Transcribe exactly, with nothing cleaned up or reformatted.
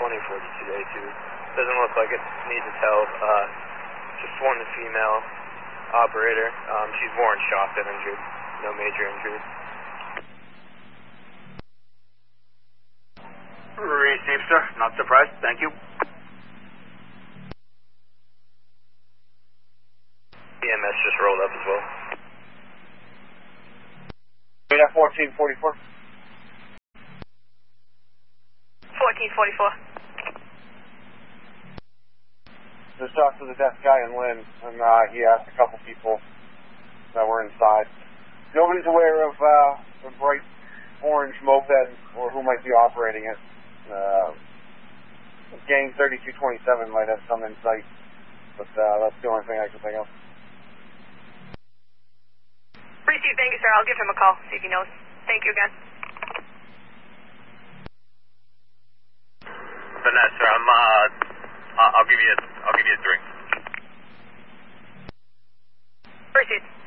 twenty forty-two A two. Doesn't look like it needs a tow. Uh, just one female operator. Um, she's more in shock than injured. No major injuries. Received, sir. Not surprised. Thank you. E M S just rolled up as well. Beta fourteen forty-four. fourteen forty-four. Just talked to the desk guy in Lynn, and uh, he asked a couple people that were inside. Nobody's aware of uh, a bright orange moped or who might be operating it. Uh, gang thirty-two twenty-seven might have some insight, but uh, that's the only thing I can think of. Received, thank you, sir. I'll give him a call, see if he knows. Thank you again. Vanessa, I'm, uh, I'll give you a, I'll give you a drink. Received.